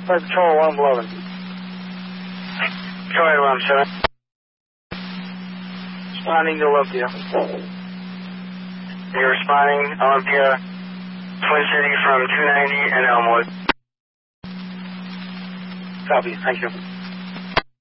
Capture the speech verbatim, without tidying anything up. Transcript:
Flight Patrol one eleven. Troy one seven. Responding to Olympia. You're responding, Olympia, Twin City from two ninety and Elmwood. Copy, thank you.